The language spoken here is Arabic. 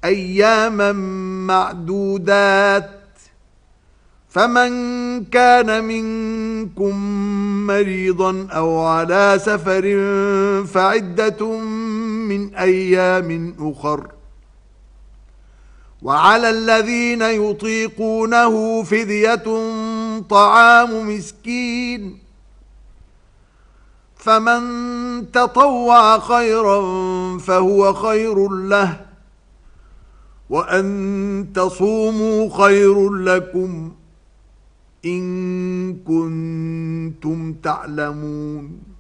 أياما معدودات، فمن كان منكم مريضا أو على سفر فعدة من أيام أخر، وعلى الذين يطيقونه فدية طعام مسكين، فمن تطوع خيرا فهو خير له، وأن تصوموا خير لكم إن كنتم تعلمون.